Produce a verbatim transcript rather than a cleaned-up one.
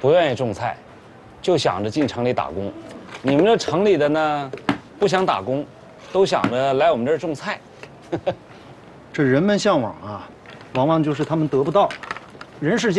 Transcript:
不愿意种菜，就想着进城里打工。你们这城里的呢，不想打工，都想着来我们这儿种菜。 这人们向往啊，往往就是他们得不到。人世间。